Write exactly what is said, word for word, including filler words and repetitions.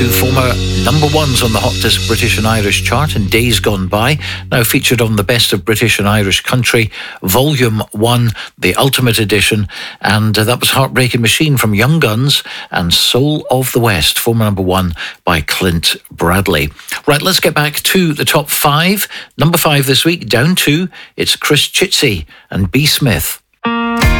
two former number ones on the Hot Disc British and Irish chart in days gone by, now featured on the Best of British and Irish Country, Volume one, the Ultimate Edition, and uh, that was Heartbreaking Machine from Young Guns and Soul of the West, former number one by Clint Bradley. Right, let's get back to the top five. Number five this week, down two, it's Chris Chitsey and B. Smith.